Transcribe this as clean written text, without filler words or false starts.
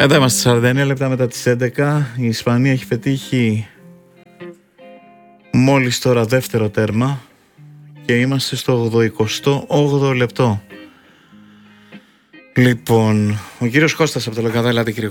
Εδώ είμαστε 49 λεπτά μετά τις 11. Η Ισπανία έχει πετύχει μόλις τώρα δεύτερο τέρμα και είμαστε στο 88ο λεπτό. Λοιπόν, ο κύριος Κώστας από το Λεκαδά, ελάτε κύριε